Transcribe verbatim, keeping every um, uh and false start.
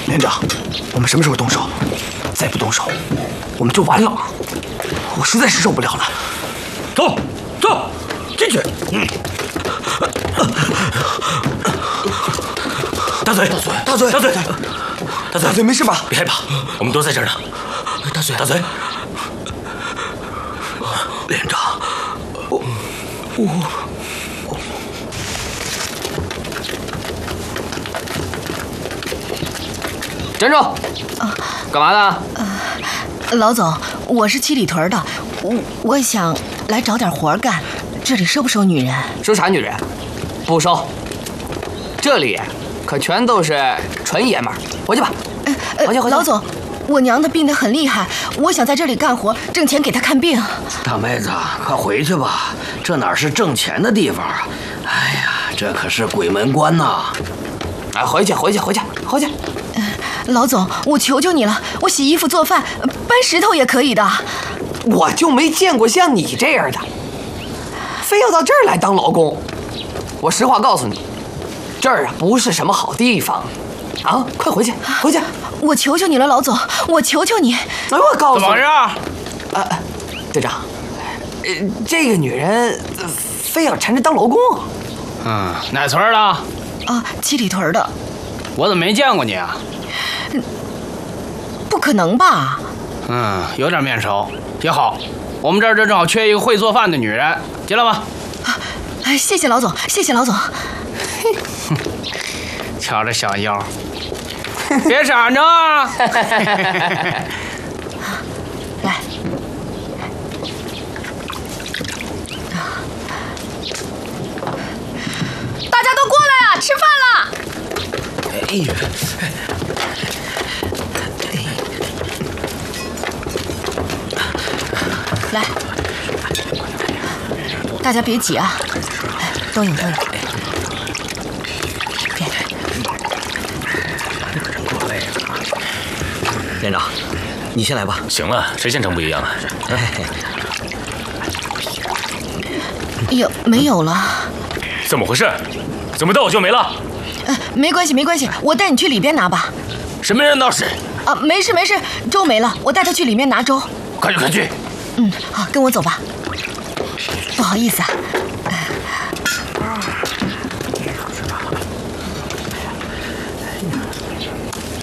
连长，我们什么时候动手？再不动手，我们就完了。我实在是受不了了。走，走，进去。嗯。大嘴，大嘴，大嘴，大嘴，大嘴，大嘴，没事吧？ 别害怕，我们都在这儿呢。 大嘴， 大嘴。 连长，我，我。 站住！啊，干嘛呢？ 呃，老总，我是七里屯的，我我想来找点活干，这里收不收女人？ 收啥女人？不收。这里可全都是纯爷们儿，回去吧。 呃， 回去回去。 老总，我娘的病得很厉害，我想在这里干活，挣钱给她看病。 大妹子，快回去吧，这哪是挣钱的地方啊！哎呀，这可是鬼门关呐！ 哎，回去回去回去回去。 老总，我求求你了，我洗衣服、做饭、搬石头也可以的。 我就没见过像你这样的，非要到这儿来当劳工。我实话告诉你，这儿啊不是什么好地方，啊，快回去，回去！ 我求求你了，老总，我求求你。 哎，我告诉你， 怎么回事？ 啊，队长，呃，这个女人非要缠着当劳工。 嗯，哪村的？ 啊，七里屯的。 我怎么没见过你啊？ 不可能吧？ 嗯，有点面熟，也好，我们这儿这正好缺一个会做饭的女人，进来吧。 啊，谢谢老总，谢谢老总。 瞧这小腰，别闪着啊！ 来，大家都过来啊，吃饭了。 哎呀！ 来，大家别挤啊，都有都有。给。 连长，你先来吧。 行了，谁县城不一样啊？ 有没有了？ 怎么回事？怎么到我就没了？ 呃，没关系没关系，我带你去里边拿吧。 什么人闹事？ 啊，没事没事，粥没了，我带他去里面拿粥。 快去快去！ 嗯，好，跟我走吧。不好意思啊，